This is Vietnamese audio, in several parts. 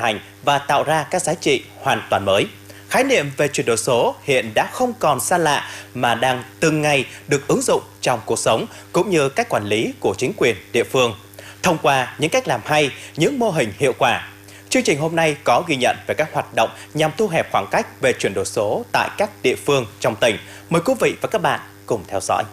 hành và tạo ra các giá trị hoàn toàn mới. Khái niệm về chuyển đổi số hiện đã không còn xa lạ mà đang từng ngày được ứng dụng trong cuộc sống cũng như cách quản lý của chính quyền địa phương. Thông qua những cách làm hay, những mô hình hiệu quả, chương trình hôm nay có ghi nhận về các hoạt động nhằm thu hẹp khoảng cách về chuyển đổi số tại các địa phương trong tỉnh. Mời quý vị và các bạn cùng theo dõi.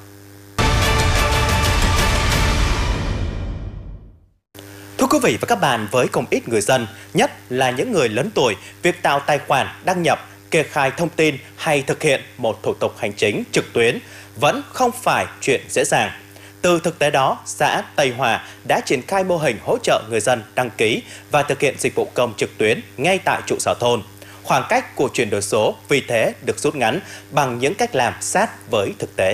Thưa quý vị và các bạn, với không ít người dân, nhất là những người lớn tuổi, việc tạo tài khoản, đăng nhập, kê khai thông tin hay thực hiện một thủ tục hành chính trực tuyến vẫn không phải chuyện dễ dàng. Từ thực tế đó, xã Tây Hòa đã triển khai mô hình hỗ trợ người dân đăng ký và thực hiện dịch vụ công trực tuyến ngay tại trụ sở thôn. Khoảng cách của chuyển đổi số vì thế được rút ngắn bằng những cách làm sát với thực tế.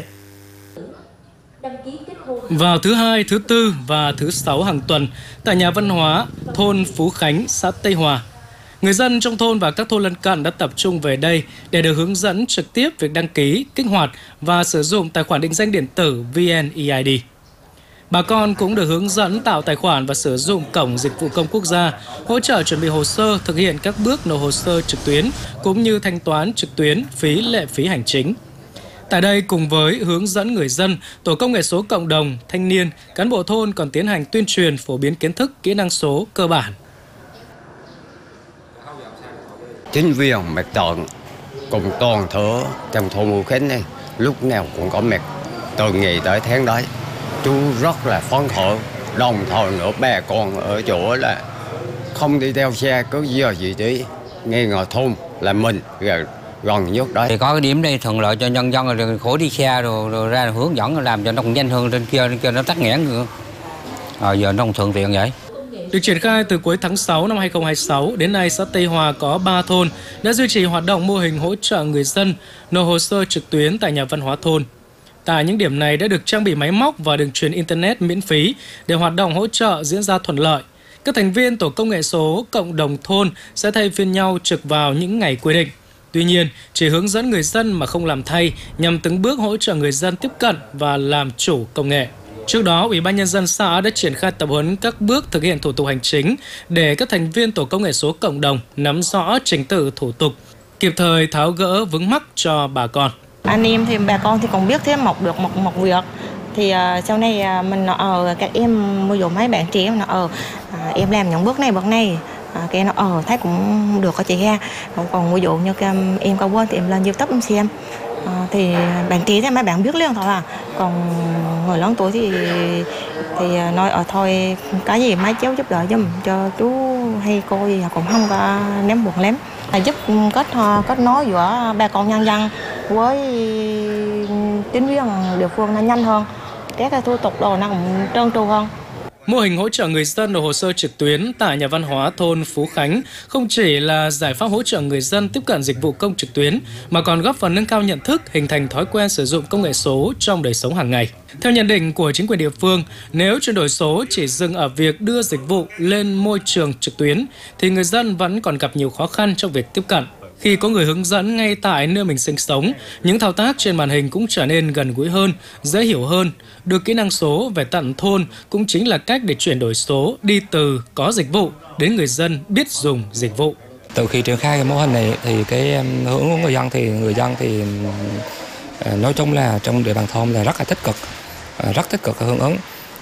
Vào thứ Hai, thứ Tư và thứ Sáu hàng tuần, tại nhà văn hóa thôn Phú Khánh, xã Tây Hòa, người dân trong thôn và các thôn lân cận đã tập trung về đây để được hướng dẫn trực tiếp việc đăng ký, kích hoạt và sử dụng tài khoản định danh điện tử VNeID. Bà con cũng được hướng dẫn tạo tài khoản và sử dụng cổng dịch vụ công quốc gia, hỗ trợ chuẩn bị hồ sơ, thực hiện các bước nộp hồ sơ trực tuyến cũng như thanh toán trực tuyến lệ phí hành chính. Tại đây, cùng với hướng dẫn người dân, tổ công nghệ số cộng đồng, thanh niên, cán bộ thôn còn tiến hành tuyên truyền phổ biến kiến thức, kỹ năng số cơ bản. Chính quyền mặt trận cùng toàn thể trong thôn Phú Khánh này lúc nào cũng có mặt, từ ngày tới tháng đấy. Chú rất là phấn khởi, đồng thời nữa bà con ở chỗ là không đi theo xe cứ giờ gì đấy, ngay ngồi thôn là mình gần nhất đấy. Thì có cái điểm đây thuận lợi cho nhân dân rồi khỏi đi xe rồi ra hướng dẫn làm cho nó cũng nhanh hơn, trên kia nó tắc nghẽn nữa. Giờ nó cũng thuận tiện vậy. Được triển khai từ cuối tháng 6 năm 2026, đến nay xã Tây Hòa có 3 thôn đã duy trì hoạt động mô hình hỗ trợ người dân nộp hồ sơ trực tuyến tại nhà văn hóa thôn. Tại những điểm này đã được trang bị máy móc và đường truyền Internet miễn phí để hoạt động hỗ trợ diễn ra thuận lợi. Các thành viên tổ công nghệ số cộng đồng thôn sẽ thay phiên nhau trực vào những ngày quy định. Tuy nhiên, chỉ hướng dẫn người dân mà không làm thay nhằm từng bước hỗ trợ người dân tiếp cận và làm chủ công nghệ. Trước đó, Ủy ban Nhân dân xã đã triển khai tập huấn các bước thực hiện thủ tục hành chính để các thành viên tổ công nghệ số cộng đồng nắm rõ trình tự thủ tục, kịp thời tháo gỡ vướng mắc cho bà con. Anh em thì bà con thì còn biết thêm được một việc. Thì sau này mình các em ví dụ mấy bạn trẻ nó em làm những bước này cái nó thấy cũng được có chị ha. Còn ví dụ như em có quên thì em lên YouTube em xem. Thì bạn trẻ thì mấy bạn biết liền thôi à. Còn người lớn tuổi thì nói thôi cái gì mấy cháu giúp đỡ giùm cho chú hay cô gì cũng không có ném buồn lắm. Giúp kết nối giữa bà con nhân dân với chính quyền địa phương nó nhanh hơn, các cái thủ tục đồ nó cũng trơn tru hơn. Mô hình hỗ trợ người dân nộp hồ sơ trực tuyến tại nhà văn hóa thôn Phú Khánh không chỉ là giải pháp hỗ trợ người dân tiếp cận dịch vụ công trực tuyến mà còn góp phần nâng cao nhận thức, hình thành thói quen sử dụng công nghệ số trong đời sống hàng ngày. Theo nhận định của chính quyền địa phương, nếu chuyển đổi số chỉ dừng ở việc đưa dịch vụ lên môi trường trực tuyến thì người dân vẫn còn gặp nhiều khó khăn trong việc tiếp cận. Khi có người hướng dẫn ngay tại nơi mình sinh sống, những thao tác trên màn hình cũng trở nên gần gũi hơn, dễ hiểu hơn. Được kỹ năng số về tận thôn cũng chính là cách để chuyển đổi số đi từ có dịch vụ đến người dân biết dùng dịch vụ. Từ khi triển khai cái mô hình này thì cái hướng của người dân thì nói chung là trong địa bàn thôn là rất là tích cực hưởng ứng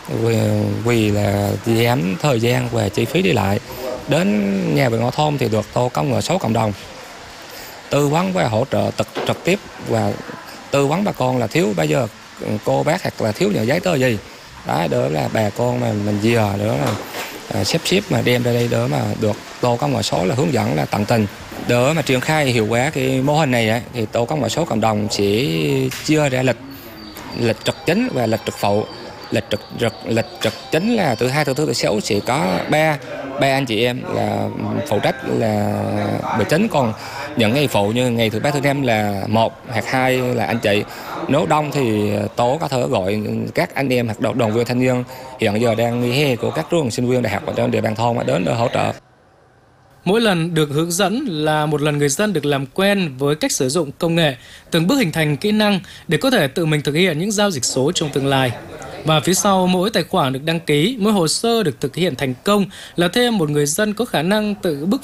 vì là giảm thời gian và chi phí đi lại. Đến nhà văn hóa thôn thì được tổ công nghệ số cộng đồng tư vấn và hỗ trợ trực tiếp và tư vấn bà con là thiếu bây giờ cô bác hoặc là thiếu những giấy tờ gì đó đỡ là bà con mà mình dìa đỡ là xếp mà đem ra đây đỡ mà được tổ công nghệ số là hướng dẫn là tận tình đỡ mà triển khai hiệu quả cái mô hình này ấy, thì tổ công nghệ số cộng đồng sẽ chia ra lịch trực chính và lịch trực phụ. Lịch trực chính là từ 2 thứ tư thứ 6 sẽ có ba anh chị em là phụ trách là bề chính, còn những ngày phụ như ngày thứ 3 thứ 5 là 1 hoặc 2 là anh chị. Nếu đông thì tổ có thể gọi các anh em hoặc đoàn viên thanh niên hiện giờ đang nghỉ hè của các trường sinh viên đại học ở trên địa bàn thôn đến để hỗ trợ. Mỗi lần được hướng dẫn là một lần người dân được làm quen với cách sử dụng công nghệ, từng bước hình thành kỹ năng để có thể tự mình thực hiện những giao dịch số trong tương lai. Và phía sau mỗi tài khoản được đăng ký, mỗi hồ sơ được thực hiện thành công là thêm một người dân có khả năng tự bước